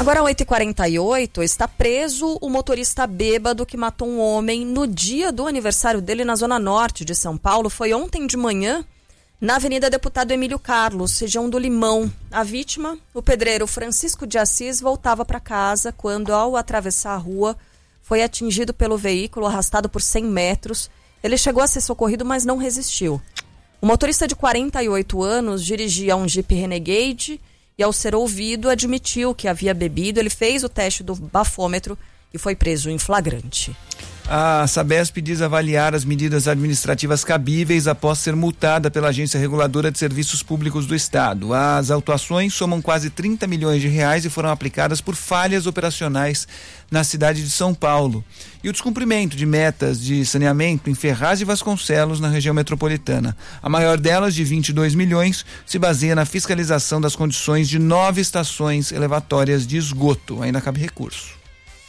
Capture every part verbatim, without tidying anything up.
Agora, oito e quarenta e oito, está preso o motorista bêbado que matou um homem no dia do aniversário dele na Zona Norte de São Paulo. Foi ontem de manhã, na Avenida Deputado Emílio Carlos, região do Limão. A vítima, o pedreiro Francisco de Assis, voltava para casa quando, ao atravessar a rua, foi atingido pelo veículo, arrastado por cem metros. Ele chegou a ser socorrido, mas não resistiu. O motorista de quarenta e oito anos dirigia um Jeep Renegade e, ao ser ouvido, admitiu que havia bebido. Ele fez o teste do bafômetro e foi preso em flagrante. A Sabesp diz avaliar as medidas administrativas cabíveis após ser multada pela Agência Reguladora de Serviços Públicos do Estado. As autuações somam quase trinta milhões de reais e foram aplicadas por falhas operacionais na cidade de São Paulo. E o descumprimento de metas de saneamento em Ferraz e Vasconcelos, na região metropolitana. A maior delas, de vinte e dois milhões, se baseia na fiscalização das condições de nove estações elevatórias de esgoto. Ainda cabe recurso.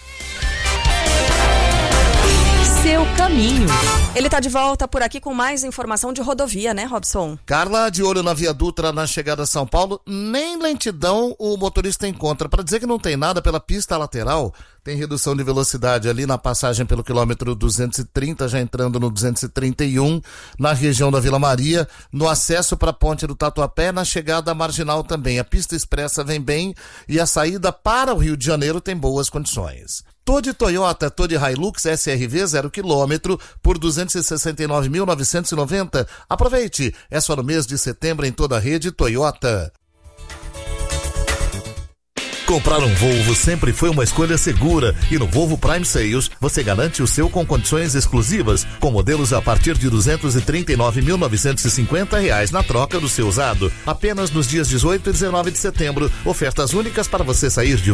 Seu caminho. Ele está de volta por aqui com mais informação de rodovia, né, Robson? Carla, de olho na Via Dutra na chegada a São Paulo, nem lentidão o motorista encontra. Para dizer que não tem nada pela pista lateral, tem redução de velocidade ali na passagem pelo quilômetro duzentos e trinta, já entrando no duzentos e trinta e um, na região da Vila Maria, no acesso para a Ponte do Tatuapé, na chegada à Marginal também. A pista expressa vem bem e a saída para o Rio de Janeiro tem boas condições. Toda Toyota, toda Hilux S R V zero quilômetro por duzentos e sessenta e nove mil novecentos e noventa. Aproveite, é só no mês de setembro em toda a rede Toyota. Comprar um Volvo sempre foi uma escolha segura e no Volvo Prime Sales você garante o seu com condições exclusivas, com modelos a partir de duzentos e trinta e nove mil novecentos e cinquenta reais na troca do seu usado. Apenas nos dias dezoito e dezenove de setembro, ofertas únicas para você sair de